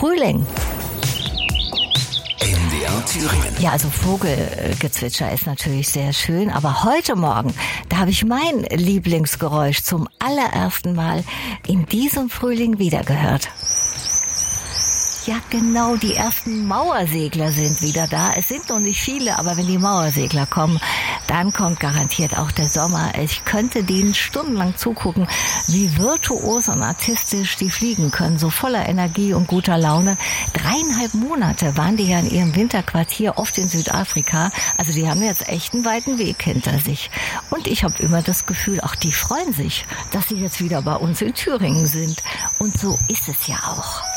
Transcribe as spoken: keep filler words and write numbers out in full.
Frühling. M D R Thüringen. Ja, also Vogelgezwitscher ist natürlich sehr schön, aber heute Morgen, da habe ich mein Lieblingsgeräusch zum allerersten Mal in diesem Frühling wieder gehört. Ja, genau, die ersten Mauersegler sind wieder da. Es sind noch nicht viele, aber wenn die Mauersegler kommen, dann kommt garantiert auch der Sommer. Ich könnte denen stundenlang zugucken, wie virtuos und artistisch die fliegen können, so voller Energie und guter Laune. Dreieinhalb Monate waren die ja in ihrem Winterquartier, oft in Südafrika. Also die haben jetzt echt einen weiten Weg hinter sich. Und ich habe immer das Gefühl, auch die freuen sich, dass sie jetzt wieder bei uns in Thüringen sind. Und so ist es ja auch.